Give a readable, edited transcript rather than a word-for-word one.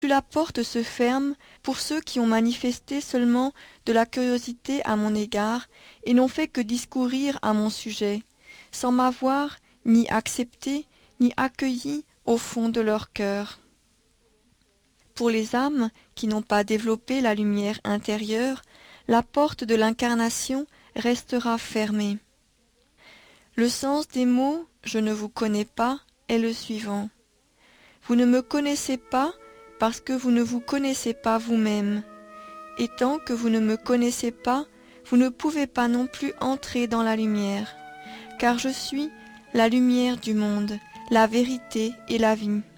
Plus la porte se ferme pour ceux qui ont manifesté seulement de la curiosité à mon égard et n'ont fait que discourir à mon sujet, sans m'avoir ni accepté ni accueilli au fond de leur cœur. Pour les âmes qui n'ont pas développé la lumière intérieure, la porte de l'incarnation restera fermée. Le sens des mots « je ne vous connais pas » est le suivant. Vous ne me connaissez pas parce que vous ne vous connaissez pas vous-même. Et tant que vous ne me connaissez pas, vous ne pouvez pas non plus entrer dans la lumière, car je suis la lumière du monde, la vérité et la vie.